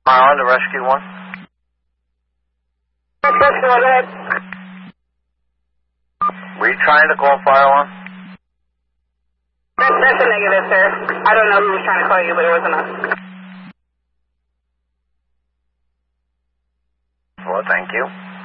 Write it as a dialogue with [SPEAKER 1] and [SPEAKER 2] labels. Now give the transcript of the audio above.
[SPEAKER 1] On to rescue 1.
[SPEAKER 2] Rescue 1, go ahead.
[SPEAKER 1] Were you trying to call fire alarm?
[SPEAKER 2] That's a negative, sir. I don't know who was trying to call you, but it wasn't us.
[SPEAKER 1] Well, thank you.